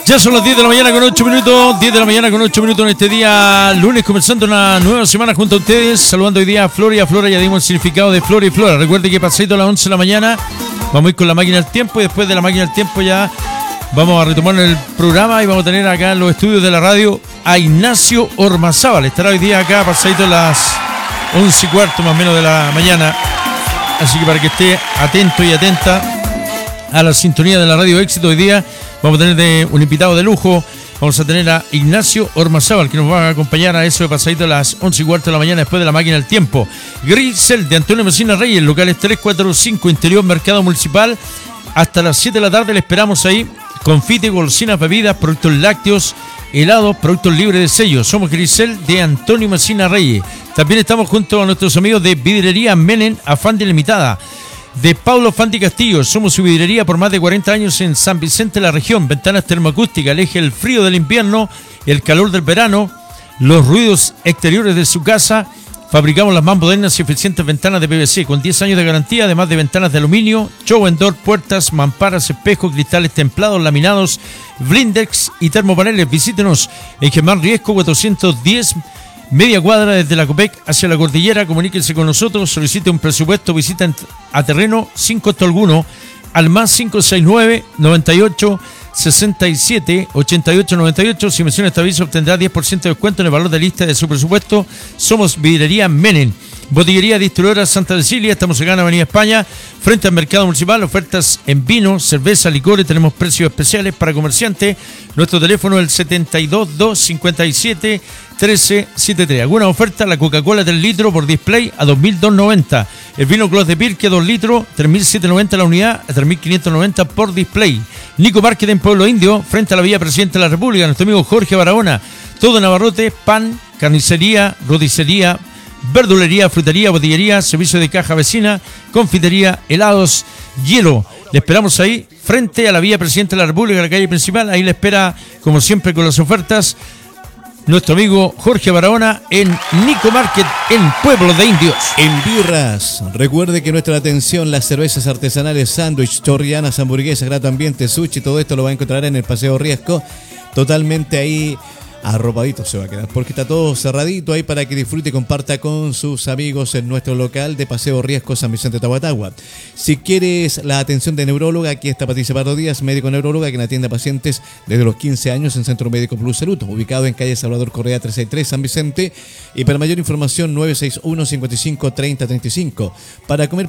Ya son las 10 de la mañana con 8 minutos, 10 de la mañana con 8 minutos en este día lunes, comenzando una nueva semana junto a ustedes, saludando hoy día a Flora y a Flora, ya dimos el significado de Flora y Flora. Recuerde que pasadito a las 11 de la mañana vamos a ir con la máquina del tiempo y después de la máquina del tiempo ya vamos a retomar el programa y vamos a tener acá en los estudios de la radio a Ignacio Ormazábal. Estará hoy día acá pasadito a las 11:15 más o menos de la mañana, así que para que esté atento y atenta a la sintonía de la Radio Éxito. Hoy día vamos a tener un invitado de lujo. Vamos a tener a Ignacio Ormazábal, que nos va a acompañar a eso de pasadito a las 11:15 de la mañana después de la máquina del tiempo. Grisel de Antonio Messina Reyes, locales 345, Interior Mercado Municipal. Hasta las 7 de la tarde le esperamos ahí. Confite, golosinas, bebidas, productos lácteos, helados, productos libres de sello. Somos Grisel de Antonio Messina Reyes. También estamos junto a nuestros amigos de Vidrería Menem, Afán de Limitada. De Paulo Fanti Castillo, somos su vidrería por más de 40 años en San Vicente, la región. Ventanas termoacústicas, aleje el frío del invierno, el calor del verano, los ruidos exteriores de su casa. Fabricamos las más modernas y eficientes ventanas de PVC con 10 años de garantía, además de ventanas de aluminio, show and door, puertas, mamparas, espejos, cristales templados, laminados, blindex y termopaneles. Visítenos en Germán Riesco 410, media cuadra desde la Copec hacia la cordillera. Comuníquense con nosotros, solicite un presupuesto, visita a terreno sin costo alguno al más 569 98 67 88 98. Si menciona este aviso obtendrá 10% de descuento en el valor de lista de su presupuesto. Somos Vidrería Menem. Botillería Distribuidora Santa Cecilia, estamos acá en Avenida España, frente al Mercado Municipal. Ofertas en vino, cerveza, licores, tenemos precios especiales para comerciantes. Nuestro teléfono es el 72 257 1373. Alguna oferta, la Coca-Cola 3 litros por display a 2.290. El vino Clos de Pirque 2 litros, 3.790 la unidad, a 3.590 por display. Nico Market en Pueblo Indio, frente a la Villa Presidente de la República. Nuestro amigo Jorge Barahona, todo en abarrotes, pan, carnicería, roticería, verdulería, frutería, botillería, servicio de caja vecina, confitería, helados, hielo. Le esperamos ahí, frente a la Vía Presidente de la República, la calle principal. Ahí le espera, como siempre, con las ofertas, nuestro amigo Jorge Barahona en Nico Market, en Pueblo de Indios. En Birras, recuerde que nuestra atención, las cervezas artesanales, sándwich, chorrianas, hamburguesas, grato ambiente, sushi, todo esto lo va a encontrar en el Paseo Riesco, totalmente ahí arropadito se va a quedar, porque está todo cerradito ahí para que disfrute y comparta con sus amigos en nuestro local de Paseo Riesco, San Vicente Tahuatahua. Si quieres la atención de neuróloga, aquí está Patricia Pardo Díaz, médico neuróloga, quien atiende a pacientes desde los 15 años en Centro Médico Plus Salud, ubicado en calle Salvador Correa 363, San Vicente. Y para mayor información, 961 55 30 35. Para comer